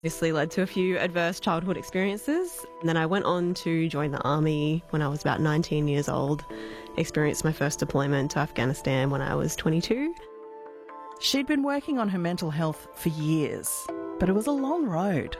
Obviously led to a few adverse childhood experiences. And then I went on to join the army when I was about 19 years old, experienced my first deployment to Afghanistan when I was 22. She'd been working on her mental health for years, but it was a long road.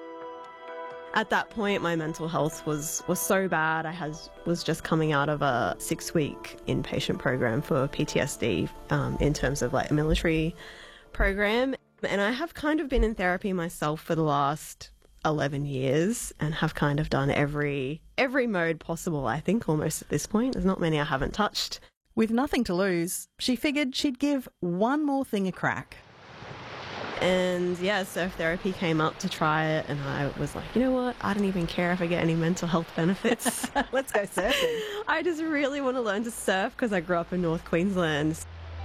At that point, my mental health was so bad. I was just coming out of a 6-week inpatient program for PTSD in terms of like a military program. And I have kind of been in therapy myself for the last 11 years and have kind of done every mode possible, I think, almost at this point. There's not many I haven't touched. With nothing to lose, she figured she'd give one more thing a crack. And yeah, surf therapy came up to try it, and I was like, you know what? I don't even care if I get any mental health benefits. Let's go surfing. I just really want to learn to surf because I grew up in North Queensland.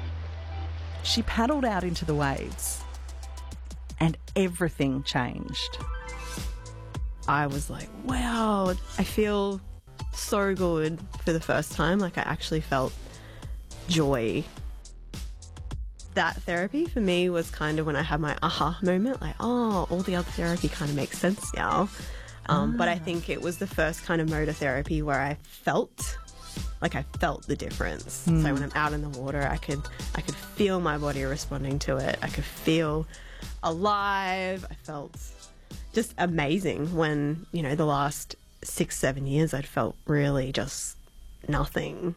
She paddled out into the waves, and everything changed. I was like, wow, I feel so good for the first time. Like, I actually felt joy. That therapy for me was kind of when I had my aha moment, like, oh, all the other therapy kind of makes sense now. But I think it was the first kind of mode of therapy where I felt the difference. So when I'm out in the water, I could feel my body responding to it. I could feel alive. I felt just amazing when, you know, the last 6-7 years I'd felt really just nothing.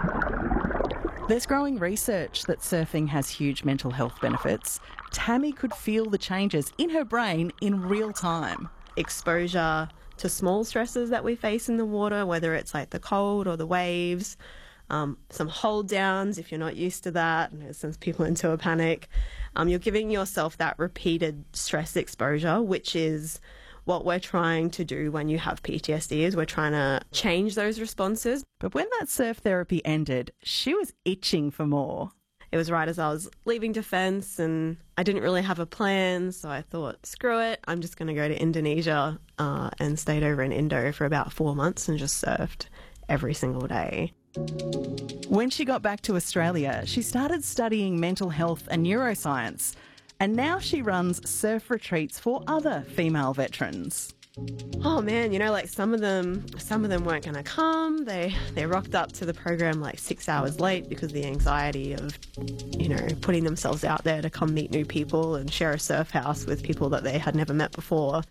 There's growing research that surfing has huge mental health benefits. Tammy could feel the changes in her brain in real time. Exposure to small stresses that we face in the water, whether it's like the cold or the waves, some hold downs if you're not used to that, and it sends people into a panic. You're giving yourself that repeated stress exposure, which is what we're trying to do when you have PTSD, is we're trying to change those responses. But when that surf therapy ended, she was itching for more. It was right as I was leaving defence and I didn't really have a plan, so I thought, screw it, I'm just going to go to Indonesia and stayed over in Indo for about 4 months and just surfed every single day. When she got back to Australia, she started studying mental health and neuroscience, and now she runs surf retreats for other female veterans. Oh man, you know, like some of them weren't going to come. They rocked up to the program like 6 hours late because of the anxiety of, you know, putting themselves out there to come meet new people and share a surf house with people that they had never met before.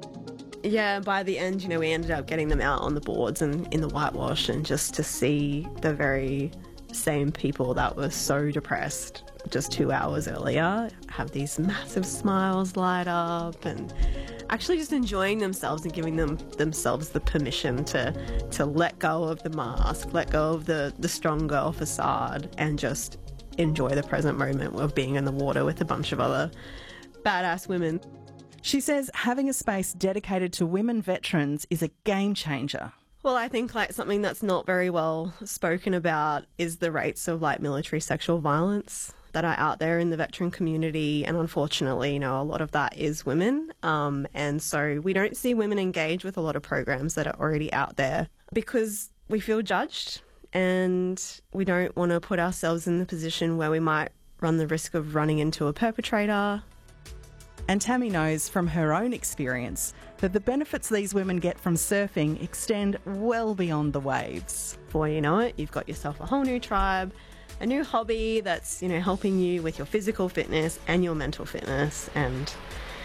Yeah, by the end, you know, we ended up getting them out on the boards and in the whitewash, and just to see the very same people that were so depressed just 2 hours earlier have these massive smiles light up and actually just enjoying themselves and giving themselves the permission to let go of the mask, let go of the strong girl facade, and just enjoy the present moment of being in the water with a bunch of other badass women. She says having a space dedicated to women veterans is a game changer. Well, I think like something that's not very well spoken about is the rates of like military sexual violence that are out there in the veteran community, and unfortunately, you know, a lot of that is women, and so we don't see women engage with a lot of programs that are already out there because we feel judged, and we don't want to put ourselves in the position where we might run the risk of running into a perpetrator. And Tammy knows from her own experience that the benefits these women get from surfing extend well beyond the waves. Before you know it, you've got yourself a whole new tribe, a new hobby that's, you know, helping you with your physical fitness and your mental fitness. And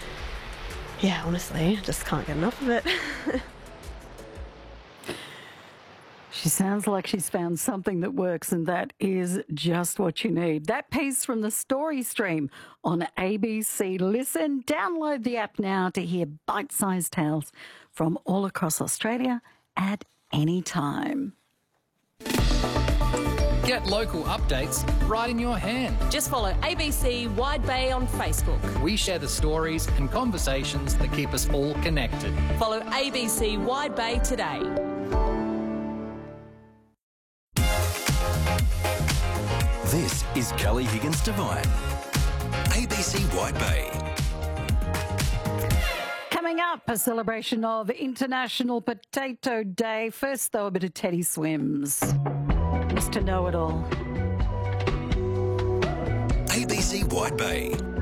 yeah, honestly, I just can't get enough of it. She sounds like she's found something that works, and that is just what you need. That piece from the Story Stream on ABC Listen. Download the app now to hear bite-sized tales from all across Australia at any time. Get local updates right in your hand. Just follow ABC Wide Bay on Facebook. We share the stories and conversations that keep us all connected. Follow ABC Wide Bay today. This is Kelly Higgins Devine, ABC Wide Bay. Coming up, a celebration of International Potato Day. First, though, a bit of Teddy Swims. Mr. Know-It-All. ABC Wide Bay.